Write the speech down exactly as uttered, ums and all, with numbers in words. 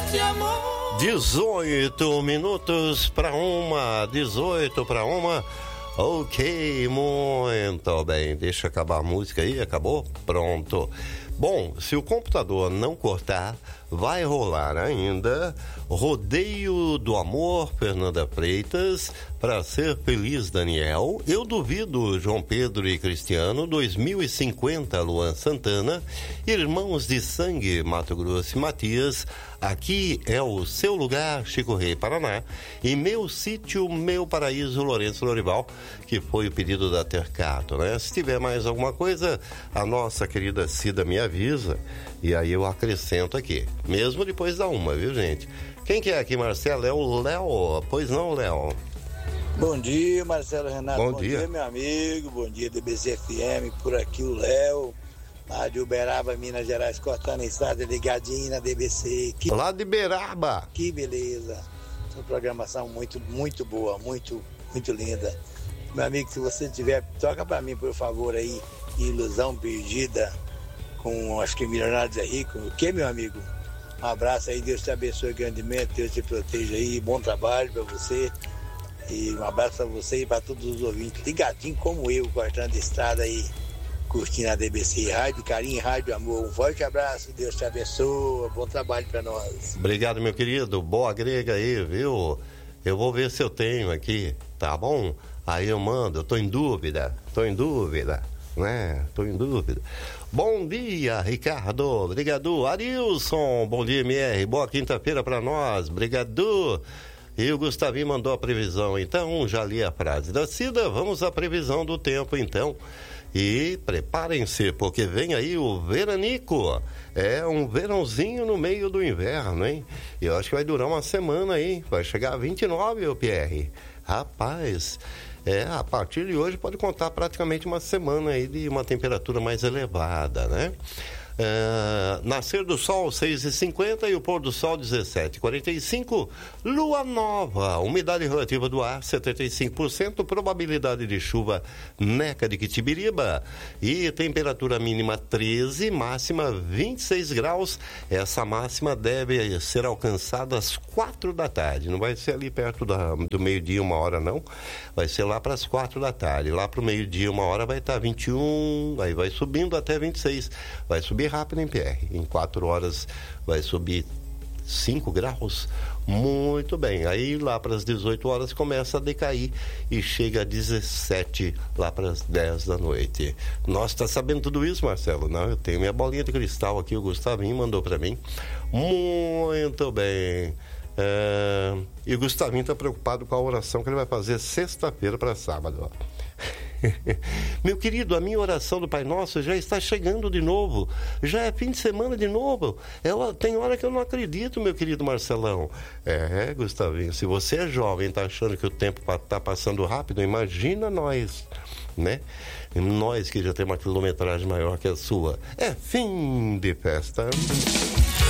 este amor. dezoito minutos para uma, dezoito para uma. Ok, muito bem. Deixa acabar a música aí, acabou? Pronto. Bom, se o computador não cortar, vai rolar ainda Rodeio do Amor, Fernanda Freitas, Pra Ser Feliz, Daniel, Eu Duvido, João Pedro e Cristiano, dois mil e cinquenta, Luan Santana, Irmãos de Sangue, Mato Grosso e Matias, Aqui é o Seu Lugar, Chico Rei, Paraná, e Meu Sítio, Meu Paraíso, Lourenço Lorival, que foi o pedido da Tercato, né? Se tiver mais alguma coisa, a nossa querida Cida me avisa, e aí eu acrescento aqui, mesmo depois da uma, viu, gente? Quem que é aqui, Marcelo? É o Léo, pois não, Léo? Bom dia, Marcelo Renato. Bom, Bom dia. dia, meu amigo. Bom dia, D B C F M. Por aqui o Léo, lá de Uberaba, Minas Gerais, cortando a estrada, ligadinho na D B C. Que... Lá de Uberaba. Que beleza. Uma programação muito, muito boa, muito, muito linda. Meu amigo, se você tiver, toca pra mim, por favor, aí, Ilusão Perdida, com, acho que Milionários é Rico. O que, meu amigo? Um abraço aí, Deus te abençoe grandemente, Deus te proteja aí, bom trabalho pra você. E um abraço pra você e pra todos os ouvintes, ligadinho como eu, cortando a estrada aí, curtindo a D B C, Rádio Carinho, Rádio Amor. Um forte abraço, Deus te abençoe, bom trabalho pra nós. Obrigado, meu querido, boa grega aí, viu? Eu vou ver se eu tenho aqui, tá bom? Aí eu mando, eu tô em dúvida, tô em dúvida, né? Tô em dúvida. Bom dia, Ricardo, obrigado. Arilson, bom dia, M R, boa quinta-feira pra nós, obrigado. E o Gustavinho mandou a previsão, então já li a frase da Cida, vamos à previsão do tempo então. E preparem-se, porque vem aí o veranico, é um verãozinho no meio do inverno, hein? E eu acho que vai durar uma semana aí, vai chegar a vinte e nove, o Pierre. Rapaz, é, a partir de hoje pode contar praticamente uma semana aí de uma temperatura mais elevada, né? Uh, nascer do sol seis e cinquenta e o pôr do sol dezessete e quarenta e cinco. Lua nova, umidade relativa do ar setenta e cinco por cento, probabilidade de chuva Neca de Quitibiriba e temperatura mínima treze, máxima vinte e seis graus. Essa máxima deve ser alcançada às quatro da tarde, não vai ser ali perto da, do meio-dia, uma hora não, vai ser lá para as quatro da tarde, lá para o meio-dia, uma hora vai estar vinte e um, aí vai subindo até vinte e seis, vai subir rápido em P R, em quatro horas vai subir cinco graus, muito bem, aí lá para as dezoito horas começa a decair e chega a dezessete lá para as dez da noite. Nossa, está sabendo tudo isso, Marcelo? Não, eu tenho minha bolinha de cristal aqui, o Gustavinho mandou para mim. Muito bem. É... E o Gustavinho está preocupado com a oração que ele vai fazer sexta-feira para sábado, ó. Meu querido, a minha oração do Pai Nosso já está chegando de novo, já é fim de semana de novo. É, tem hora que eu não acredito, meu querido Marcelão. É, Gustavinho, se você é jovem e está achando que o tempo está passando rápido, imagina nós, né? Nós que já temos uma quilometragem maior que a sua. É fim de festa.